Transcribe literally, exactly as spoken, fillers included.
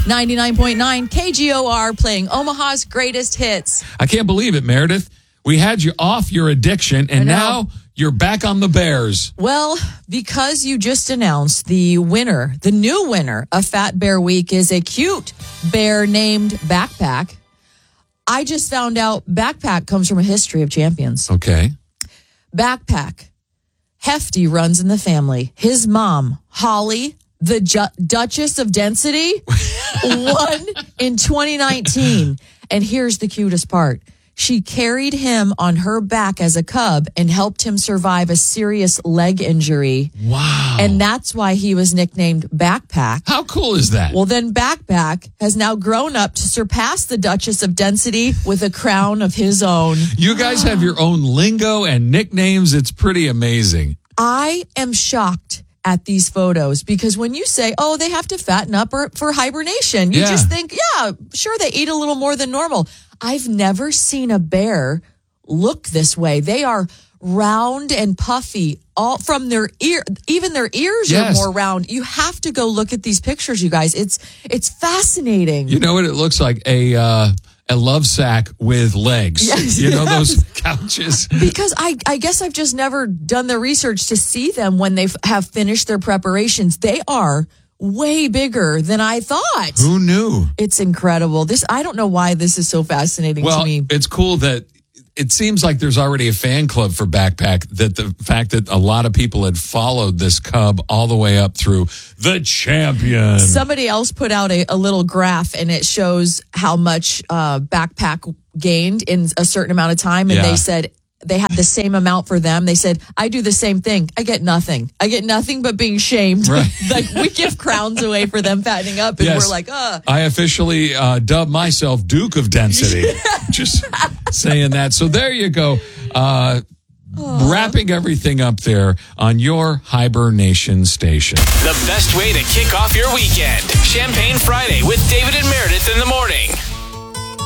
ninety-nine point nine K G O R, playing Omaha's greatest hits. I can't believe it, Meredith. We had you off your addiction, and now you're back on the Bears. Well, because you just announced the winner, the new winner of Fat Bear Week is a cute bear named Backpack. I just found out Backpack comes from a history of champions. Okay. Backpack. Hefty runs in the family. His mom, Holly, the Ju- Duchess of Density, won in twenty nineteen. And here's the cutest part. She carried him on her back as a cub and helped him survive a serious leg injury. Wow. And that's why he was nicknamed Backpack. How cool is that? Well, then Backpack has now grown up to surpass the Duchess of Density with a crown of his own. You guys have your own lingo and nicknames. It's pretty amazing. I am shocked at these photos because when you say, oh, they have to fatten up or, for hibernation, you Yeah. just think, yeah, sure, they eat a little more than normal. I've never seen a bear look this way. They are round and puffy, all from their ear. Even their ears Yes. are more round. You have to go look at these pictures, you guys. It's it's fascinating. You know what it looks like? A uh, a love sack with legs. Yes, you know yes. those couches? Because I, I guess I've just never done the research to see them when they have finished their preparations. They are way bigger than I thought. Who knew? It's incredible. This I don't know why this is so fascinating Well, to me. it's cool that it seems like there's already a fan club for Backpack, that the fact that a lot of people had followed this cub all the way up through the champion. Somebody else put out a, a little graph and it shows how much uh, Backpack gained in a certain amount of time. And Yeah. they said they had the same amount for them. They said, I do the same thing. I get nothing. I get nothing but being shamed. Right. Like we give crowns away for them fattening up and Yes. we're like, uh. I officially uh, dubbed myself Duke of Density. Just saying that. So there you go. Uh, wrapping everything up there on your hibernation station. The best way to kick off your weekend. Champagne Friday with David and Meredith in the morning.